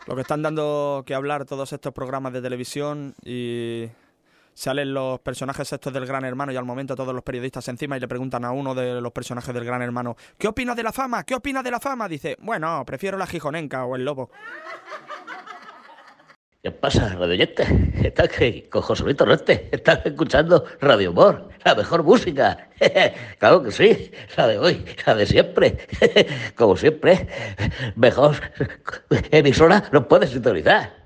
Lo que están dando que hablar todos estos programas de televisión y salen los personajes estos del Gran Hermano y al momento todos los periodistas encima y le preguntan a uno de los personajes del Gran Hermano: ¿qué opinas de la fama? ¿Qué opinas de la fama? Dice: bueno, prefiero la gijonenca o el lobo. ¿Qué pasa, radioyente? ¿Estás que con Joselito Reste? ¿Estás escuchando Radio Humor? La mejor música. Claro que sí, la de hoy, la de siempre. Como siempre, mejor emisora no puedes sintonizar.